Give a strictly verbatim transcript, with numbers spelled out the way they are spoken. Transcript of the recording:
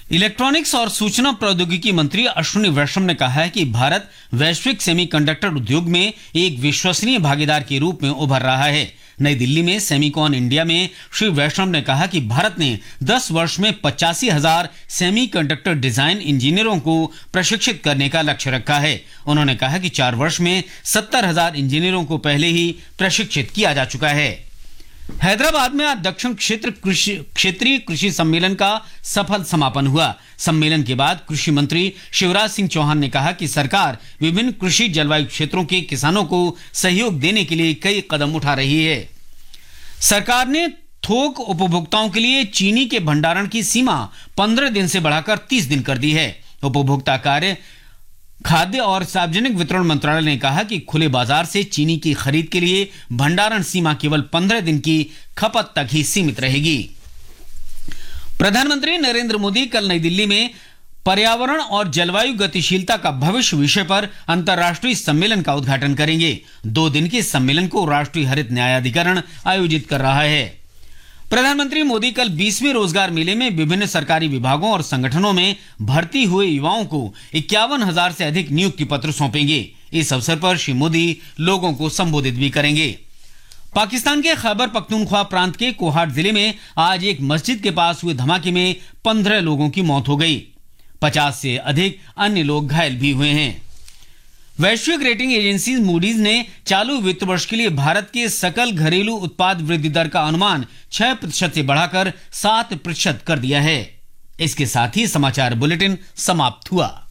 Electronics और सूचना प्रौद्योगिकी मंत्री अश्विनी वैष्णव ने कहा है कि भारत वैश्विक सेमीकंडक्टर उद्योग में एक विश्वसनीय भागीदार के रूप में उभर रहा है। नई दिल्ली में सेमीकॉन इंडिया में श्री वैष्णव ने कहा कि भारत ने दस वर्ष में पचासी हजार सेमीकंडक्टर डिजाइन इंजीनियरों को प्रशिक्षित करने का लक्ष्य रखा है। उन्होंने कहा कि चार वर्ष में सत्तर हजार इंजीनियरों को पहले ही प्रशिक्षित किया जा चुका है। हैदराबाद में आज दक्षिण क्षेत्र कृषि क्षेत्रीय कृषि सम्मेलन का सफल समापन हुआ। सम्मेलन के बाद कृषि मंत्री शिवराज सिंह चौहान ने कहा कि सरकार विभिन्न कृषि जलवायु क्षेत्रों के किसानों को सहयोग देने के लिए कई कदम उठा रही है। सरकार ने थोक उपभोक्ताओं के लिए चीनी के भंडारण की सीमा पंद्रह दिन से बढ़ाकर तीस दिन कर दी है। उपभोक्ता कार्य, खाद्य और सार्वजनिक वितरण मंत्रालय ने कहा कि खुले बाजार से चीनी की खरीद के लिए भंडारण सीमा केवल पंद्रह दिन की खपत तक ही सीमित रहेगी। प्रधानमंत्री नरेंद्र मोदी कल नई दिल्ली में पर्यावरण और जलवायु गतिशीलता का भविष्य विषय पर अंतर्राष्ट्रीय सम्मेलन का उद्घाटन करेंगे। दो दिन के सम्मेलन को राष्ट्रीय हरित न्यायाधिकरण आयोजित कर रहा है। प्रधानमंत्री मोदी कल बीसवें रोजगार मेले में विभिन्न सरकारी विभागों और संगठनों में भर्ती हुए युवाओं को इक्यावन हजार से अधिक नियुक्ति पत्र सौंपेंगे। इस अवसर पर श्री मोदी लोगों को संबोधित भी करेंगे। पाकिस्तान के खैबर पख्तूनख्वा प्रांत के कोहाट जिले में आज एक मस्जिद के पास हुए धमाके में पंद्रह लोगों की मौत हो गई। पचास से अधिक अन्य लोग घायल भी हुए हैं। वैश्विक रेटिंग एजेंसी मूडीज ने चालू वित्त वर्ष के लिए भारत के सकल घरेलू उत्पाद वृद्धि दर का अनुमान छह प्रतिशत से बढ़ाकर सात प्रतिशत कर दिया है। इसके साथ ही समाचार बुलेटिन समाप्त हुआ।